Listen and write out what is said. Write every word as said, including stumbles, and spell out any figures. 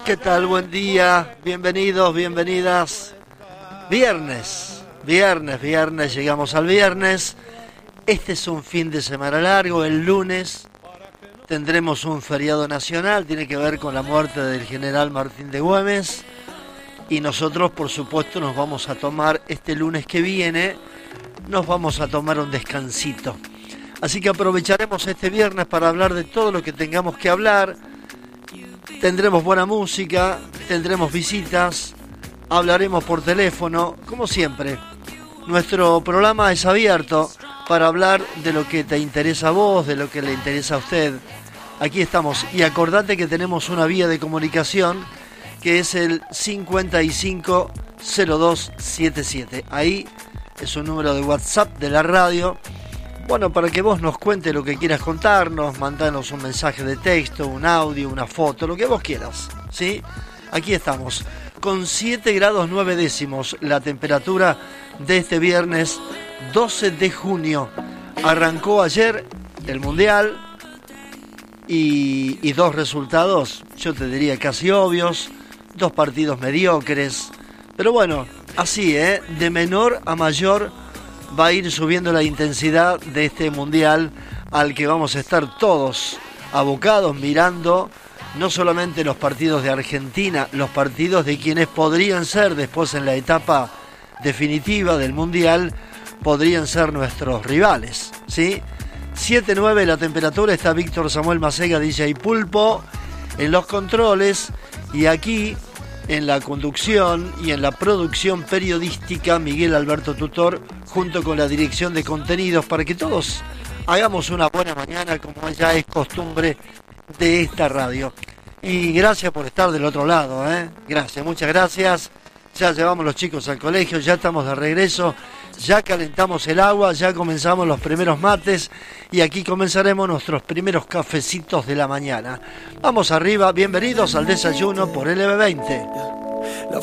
¿Qué tal? Buen día, bienvenidos, bienvenidas. Viernes, viernes, viernes, llegamos al viernes. Este es un fin de semana largo, el lunes tendremos un feriado nacional, tiene que ver con la muerte del general Martín de Güemes. Y nosotros, por supuesto, nos vamos a tomar este lunes que viene, nos vamos a tomar un descansito. Así que aprovecharemos este viernes para hablar de todo lo que tengamos que hablar. Tendremos buena música, tendremos visitas, hablaremos por teléfono, como siempre. Nuestro programa es abierto para hablar de lo que te interesa a vos, de lo que le interesa a usted. Aquí estamos. Y acordate que tenemos una vía de comunicación que es el cincuenta y cinco cero dos setenta y siete. Ahí es un número de WhatsApp de la radio. Bueno, para que vos nos cuentes lo que quieras contarnos, mandanos un mensaje de texto, un audio, una foto, lo que vos quieras, ¿sí? Aquí estamos, con siete grados nueve décimos, la temperatura de este viernes doce de junio. Arrancó ayer el Mundial y, y dos resultados, yo te diría casi obvios, dos partidos mediocres, pero bueno, así, ¿eh? De menor a mayor va a ir subiendo la intensidad de este mundial al que vamos a estar todos abocados mirando, no solamente los partidos de Argentina, los partidos de quienes podrían ser después en la etapa definitiva del mundial, podrían ser nuestros rivales, ¿sí? siete nueve la temperatura, está Víctor Samuel Macega, D J Pulpo, en los controles, y aquí en la conducción y en la producción periodística, Miguel Alberto Tutor, junto con la dirección de contenidos, para que todos hagamos una buena mañana, como ya es costumbre de esta radio. Y gracias por estar del otro lado, ¿eh? Gracias, muchas gracias. Ya llevamos los chicos al colegio, ya estamos de regreso, ya calentamos el agua, ya comenzamos los primeros mates y aquí comenzaremos nuestros primeros cafecitos de la mañana. Vamos arriba, bienvenidos al desayuno por L B veinte.